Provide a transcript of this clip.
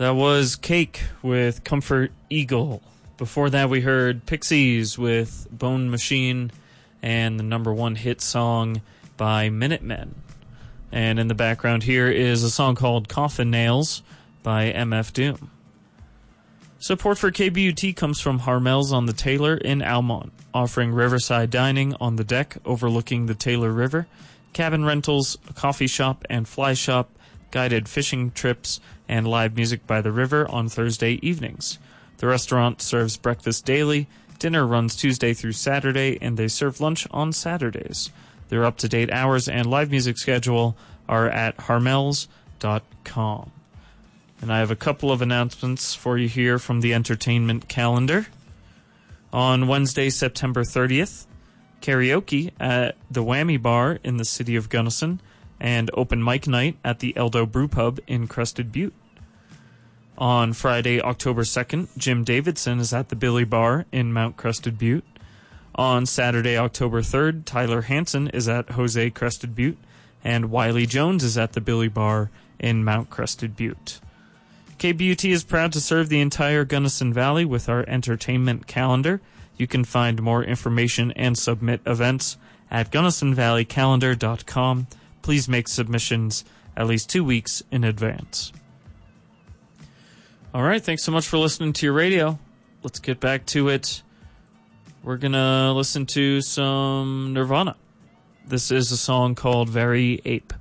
That was Cake with Comfort Eagle. Before that, we heard Pixies with Bone Machine and the number one hit song by Minutemen. And in the background here is a song called Coffin Nails by MF Doom. Support for KBUT comes from Harmel's on the Taylor in Almont, offering riverside dining on the deck overlooking the Taylor River, cabin rentals, a coffee shop and fly shop, guided fishing trips, and live music by the river on Thursday evenings. The restaurant serves breakfast daily, dinner runs Tuesday through Saturday, and they serve lunch on Saturdays. Their up-to-date hours and live music schedule are at harmels.com. And I have a couple of announcements for you here from the entertainment calendar. On Wednesday, September 30th, karaoke at the Whammy Bar in the city of Gunnison, and open mic night at the Eldo Brew Pub in Crested Butte. On Friday, October 2nd, Jim Davidson is at the Billy Bar in Mount Crested Butte. On Saturday, October 3rd, Tyler Hansen is at Jose Crested Butte, and Wiley Jones is at the Billy Bar in Mount Crested Butte. KBUT is proud to serve the entire Gunnison Valley with our entertainment calendar. You can find more information and submit events at GunnisonValleyCalendar.com. Please make submissions at least 2 weeks in advance. All right, thanks so much for listening to your radio. Let's get back to it. We're going to listen to some Nirvana. This is a song called Very Ape.